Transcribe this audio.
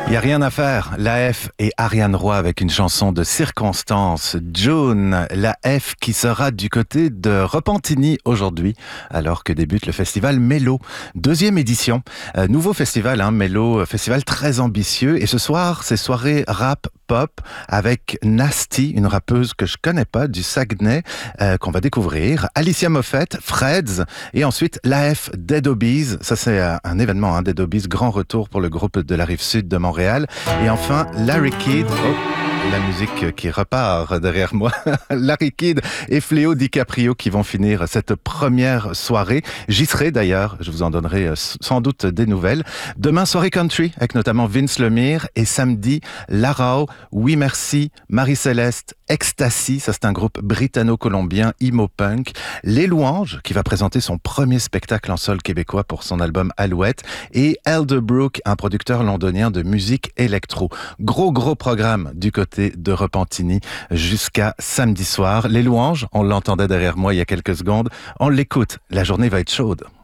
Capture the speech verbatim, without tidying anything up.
Il n'y a rien à faire. La F et Ariane Roy avec une chanson de circonstance. June, la F qui sera du côté de Repentigny aujourd'hui, alors que débute le festival Mélo. Deuxième édition. Euh, nouveau festival, hein, Mélo, festival très ambitieux. Et ce soir, c'est soirée rap pop avec Nasty, une rappeuse que je connais pas, du Saguenay, euh, qu'on va découvrir. Alicia Moffett, Freds, et ensuite l'A F Dead Obies. Ça, c'est un, un événement, hein, Dead Obies, grand retour pour le groupe de la rive sud de Montréal. Et enfin, Larry Kidd. Oh, la musique qui repart derrière moi. Larry Kidd et Fléau DiCaprio qui vont finir cette première soirée. J'y serai d'ailleurs, je vous en donnerai sans doute des nouvelles. Demain, soirée country avec notamment Vince Lemire. Et samedi, Larao, Oui Merci, Marie-Céleste, Ecstasy, ça c'est un groupe britanno-colombien emo-punk. Les Louanges, qui va présenter son premier spectacle en sol québécois pour son album Alouette. Et Elderbrook, un producteur londonien de musique électro. Gros, gros programme du côté de Repentigny jusqu'à samedi soir. Les Louanges, on l'entendait derrière moi il y a quelques secondes. On l'écoute, la journée va être chaude.